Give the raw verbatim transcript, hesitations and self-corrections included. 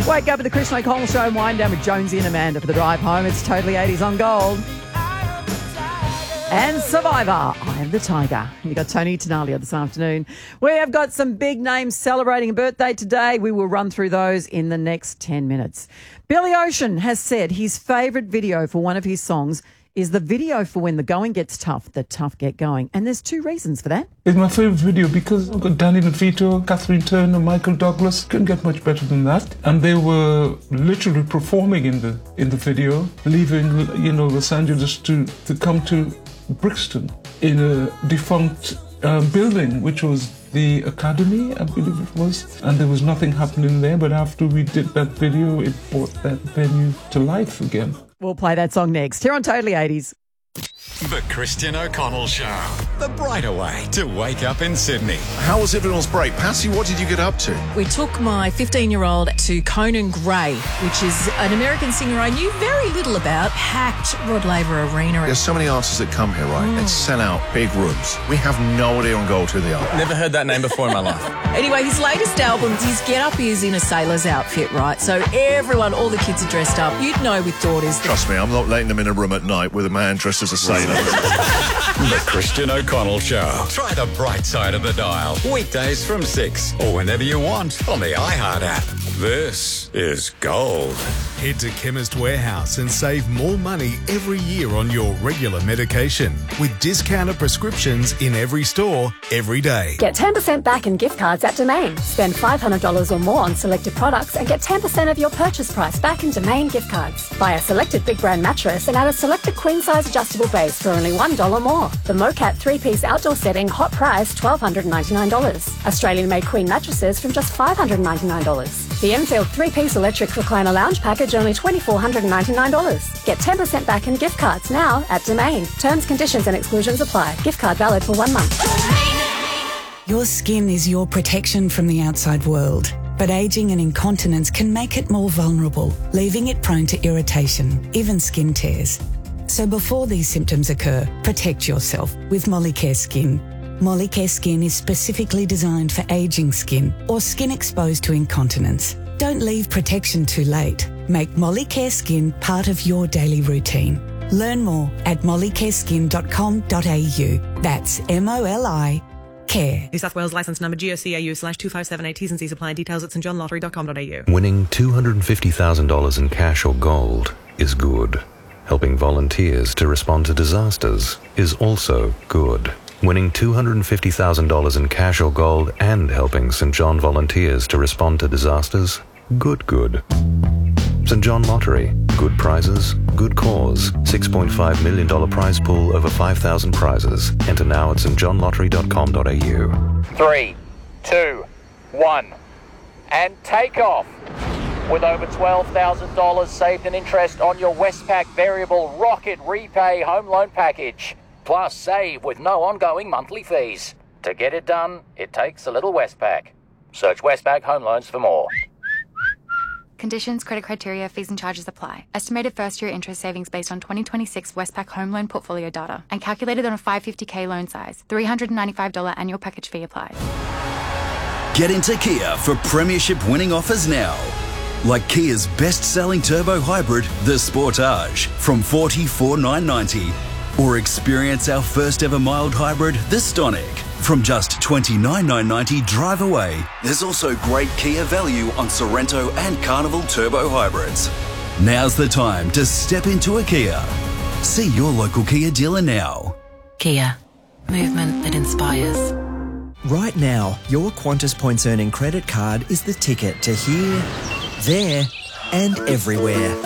Wake up at the Christian O'Connell Show and wind down with Jonesy and Amanda for the drive home. It's Totally eighties on Gold. And Survivor, I Am the Tiger. You got Tony Tenalia this afternoon. We have got some big names celebrating a birthday today. We will run through those in the next ten minutes. Billy Ocean has said his favourite video for one of his songs is the video for when the going gets tough, the tough get going. And there's two reasons for that. It's my favourite video because I've got Danny DeVito, Catherine Turner, Michael Douglas. Couldn't get much better than that. And they were literally performing in the in the video, leaving, you know, Los Angeles to, to come to Brixton in a defunct um, building, which was the Academy, I believe it was. And there was nothing happening there. But after we did that video, it brought that venue to life again. We'll play that song next, here on Totally eighties. The Christian O'Connell Show. The brighter way to wake up in Sydney. How was everyone's break? Patsy, what did you get up to? We took my fifteen-year-old to Conan Gray, which is an American singer I knew very little about. Packed Rod Laver Arena. There's so many artists that come here, right, mm. and sell out big rooms. We have no idea on Gold who they are. Never heard that name before in my life. Anyway, his latest album, his get-up is in a sailor's outfit, right? So everyone, all the kids are dressed up. You'd know with daughters. Trust me, I'm not letting them in a room at night with a man dressed as a sailor. The Christian O'Connell Show. Try the bright side of the dial. Weekdays from six or whenever you want on the iHeart app. This is Gold. Head to Chemist Warehouse and save more money every year on your regular medication with discounted prescriptions in every store, every day. Get ten percent back in gift cards at Domain. Spend five hundred dollars or more on selected products and get ten percent of your purchase price back in Domain gift cards. Buy a selected big brand mattress and add a selected queen size adjustable base for only one dollar more. The Mocat three-piece outdoor setting, hot price, one thousand two hundred ninety-nine dollars. Australian-made queen mattresses from just five hundred ninety-nine dollars. The Enfield three-piece electric recliner lounge package, only two thousand four hundred ninety-nine dollars. Get ten percent back in gift cards now at Domain. Terms, conditions and exclusions apply. Gift card valid for one month. Your skin is your protection from the outside world. But ageing and incontinence can make it more vulnerable, leaving it prone to irritation, even skin tears. So before these symptoms occur, protect yourself with Molicare Skin. Molicare Skin is specifically designed for ageing skin or skin exposed to incontinence. Don't leave protection too late. Make Molicare Skin part of your daily routine. Learn more at molicare skin dot com dot a u. That's M O L I Care. New South Wales licence number G O C A U slash two five seven eight. T's and C's apply. Details at st john lottery dot com dot a u. Winning two hundred fifty thousand dollars in cash or gold is good. Helping volunteers to respond to disasters is also good. Winning two hundred fifty thousand dollars in cash or gold and helping St John volunteers to respond to disasters, good, good. St John Lottery, good prizes, good cause. six point five million dollars prize pool, over five thousand prizes. Enter now at st john lottery dot com dot a u. Three, two, one, and take off. With over twelve thousand dollars saved in interest on your Westpac Variable Rocket Repay Home Loan Package. Plus save with no ongoing monthly fees. To get it done, it takes a little Westpac. Search Westpac Home Loans for more. Conditions, credit criteria, fees and charges apply. Estimated first-year interest savings based on twenty twenty-six Westpac Home Loan Portfolio data and calculated on a five hundred fifty thousand loan size. three hundred ninety-five dollars annual package fee applied. Get into Kia for premiership winning offers now. Like Kia's best-selling turbo hybrid, the Sportage, from forty-four thousand nine hundred ninety dollars. Or experience our first ever mild hybrid, the Stonic, from just twenty-nine thousand nine hundred ninety dollars drive away. There's also great Kia value on Sorrento and Carnival turbo hybrids. Now's the time to step into a Kia. See your local Kia dealer now. Kia, movement that inspires. Right now, your Qantas Points Earning credit card is the ticket to here, there and everywhere.